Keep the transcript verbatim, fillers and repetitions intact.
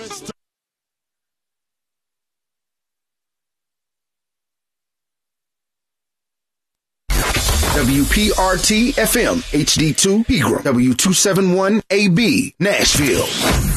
W P R T F M, H D two Pegram, W two seventy-one A B, Nashville.